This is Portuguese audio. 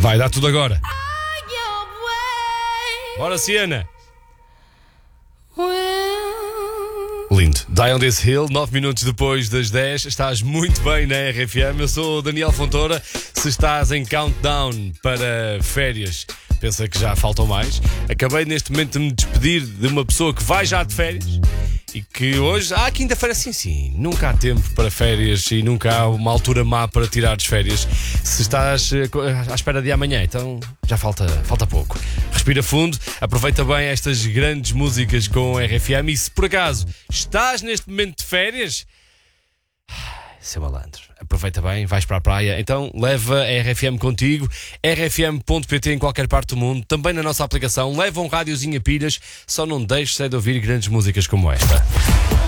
Vai dar tudo agora. Bora, Siena. Lindo. Die on this hill, 9 minutos depois das 10. Estás muito bem na RFM. Eu sou o Daniel Fontoura. Se estás em countdown para férias, pensa que já faltam mais. Acabei neste momento de me despedir de uma pessoa que vai já de férias e que hoje, quinta-feira, sim, nunca há tempo para férias e nunca há uma altura má para tirar as férias. Se estás à espera de amanhã, então já falta pouco. Respira fundo, aproveita bem estas grandes músicas com a RFM e se por acaso estás neste momento de férias, seu malandro, aproveita bem, vais para a praia, então leva a RFM contigo, rfm.pt em qualquer parte do mundo, também na nossa aplicação, leva um rádiozinho a pilhas, só não deixes de ouvir grandes músicas como esta.